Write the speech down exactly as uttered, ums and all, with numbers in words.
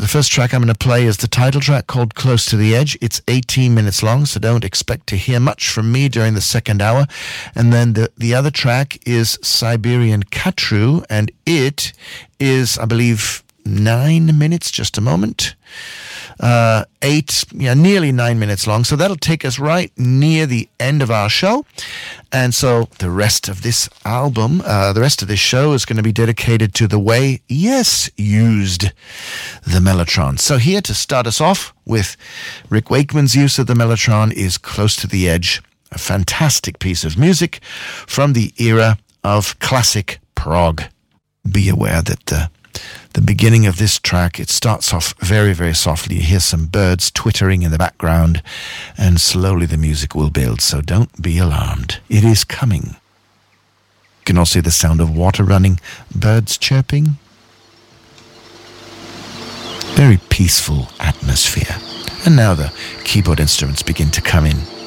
the first track I'm going to play is the title track called Close to the Edge. It's eighteen minutes long, so don't expect to hear much from me during the second hour. And then the, the other track is Siberian Katru, and it is, I believe, nine minutes, just a moment. Uh, eight, yeah, nearly nine minutes long. So that'll take us right near the end of our show. And so the rest of this album, uh, the rest of this show is going to be dedicated to the way Yes used the Mellotron. So here to start us off with Rick Wakeman's use of the Mellotron is Close to the Edge, a fantastic piece of music from the era of classic prog. Be aware that the The beginning of this track, it starts off very, very softly. You hear some birds twittering in the background, and slowly the music will build, so don't be alarmed. It is coming. You can also hear the sound of water running, birds chirping. Very peaceful atmosphere. And now the keyboard instruments begin to come in.